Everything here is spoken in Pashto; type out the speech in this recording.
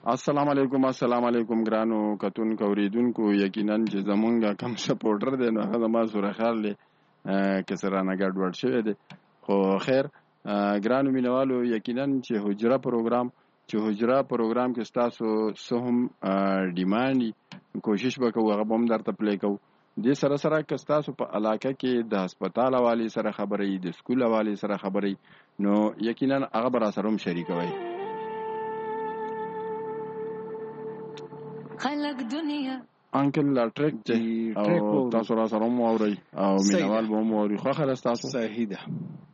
السلام علیکم ګرانو کتونکو اوریدونکو. یقینا چې زمونږ کم سپورټر دی نو هغه زما سره خیال دی که سره رانه ګډوډ شوی دی، خو خیر ګرانو مینوالو، یقینا چې حجره پروګرام کې ستاسو څه هم ډیمانډ کوشش به کوو هغه به هم درته پلی کوو. دې سره سره که ستاسو په علاقه کې د هسپتال حوالې سره خبرې، د سکول حوالې سره خبرې، نو یقینا هغه به راسره هم شریکوئ. خلق دنیا انکل ټریک دی او تاسو را سره هم واورئ او مینوال به هم واوري. خوښه ده ستاسو؟ صحیح ده.